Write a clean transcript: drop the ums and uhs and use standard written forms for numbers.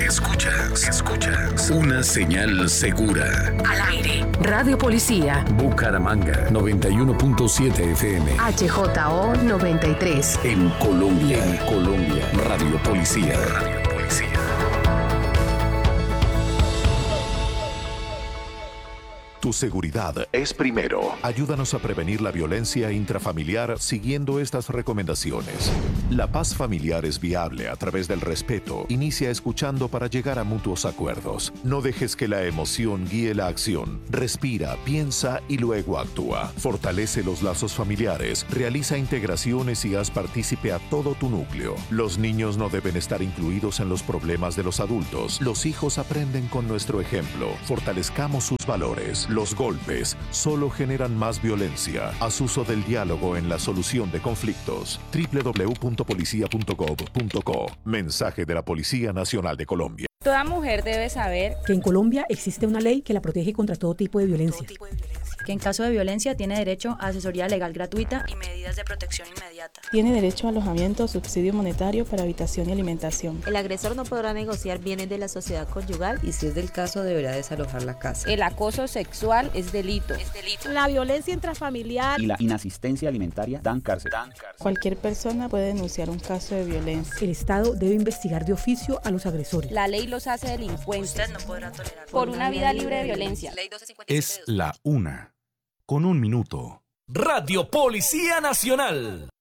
Escuchas una señal segura. Al aire. Radio Policía. Bucaramanga 91.7 FM. HJO 93. En Colombia. Radio Policía. Tu seguridad es primero. Ayúdanos a prevenir la violencia intrafamiliar siguiendo estas recomendaciones. La paz familiar es viable a través del respeto. Inicia escuchando para llegar a mutuos acuerdos. No dejes que la emoción guíe la acción. Respira, piensa y luego actúa. Fortalece los lazos familiares. Realiza integraciones y haz partícipe a todo tu núcleo. Los niños no deben estar incluidos en los problemas de los adultos. Los hijos aprenden con nuestro ejemplo. Fortalezcamos sus valores. Los golpes solo generan más violencia. Haz uso del diálogo en la solución de conflictos. www.policia.gov.co. Mensaje de la Policía Nacional de Colombia. Toda mujer debe saber que en Colombia existe una ley que la protege contra todo tipo de violencia. Que en caso de violencia tiene derecho a asesoría legal gratuita y medidas de protección inmediata. Tiene derecho a alojamiento, subsidio monetario para habitación y alimentación. El agresor no podrá negociar bienes de la sociedad conyugal y si es del caso deberá desalojar la casa. El acoso sexual es delito. La violencia intrafamiliar y la inasistencia alimentaria dan cárcel. Cualquier persona puede denunciar un caso de violencia. El Estado debe investigar de oficio a los agresores. La ley los hace delincuentes. Usted no podrá tolerar por una vida libre de violencia. Es la 1:01 Radio Policía Nacional.